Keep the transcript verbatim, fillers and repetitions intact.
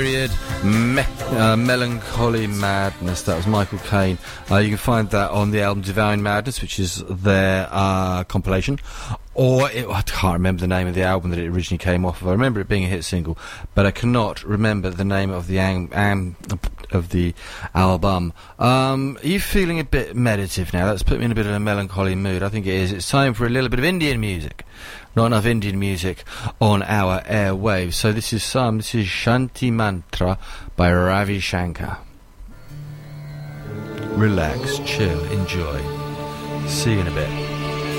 Period, me- uh, Melancholy Madness. That was Michael Caine. Uh, you can find that on the album Divine Madness, which is their uh, compilation. Or, it, I can't remember the name of the album that it originally came off of. I remember it being a hit single, but I cannot remember the name of the am- am- of the album. Um, are you feeling a bit meditative now? That's put me in a bit of a melancholy mood. I think it is. It's time for a little bit of Indian music. Not enough Indian music on our airwaves. So this is some. Um, this is Shanti Mantra by Ravi Shankar. Relax, chill, enjoy. See you in a bit.